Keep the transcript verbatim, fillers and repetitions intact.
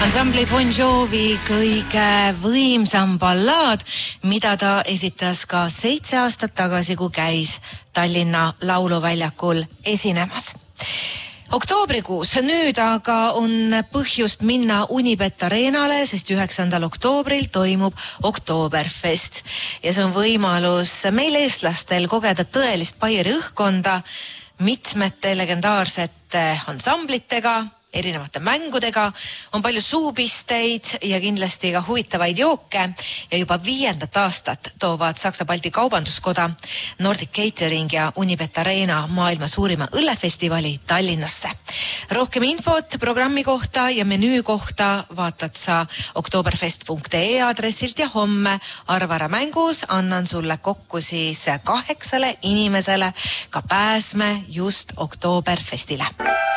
Ansambli Bon Jovi kõige võimsam ballaad, mida ta esitas ka seitse aastat tagasi, kui käis Tallinna Lauluväljakul esinemas. Oktoobrikuus nüüd aga on põhjust minna Unibet Arenale, sest üheksandal oktoobril toimub Oktoberfest. Ja see on võimalus meil eestlastel kogeda tõelist Baieri õhkkonda mitmete legendaarsete ansamblitega, erinevate mängudega, on palju suupisteid ja kindlasti ka huvitavaid jooke ja juba viiendat aastat toovad Saksa-Balti Kaubanduskoda, Nordic Catering ja Unibet Arena maailma suurima õllefestivali Tallinnasse. Rohkem infot programmi kohta ja menüü kohta vaatad sa oktoberfest punkt ee aadressilt ja homme Arvara mängus annan sulle kokku siis kaheksale inimesele ka pääsme just Oktoberfestile.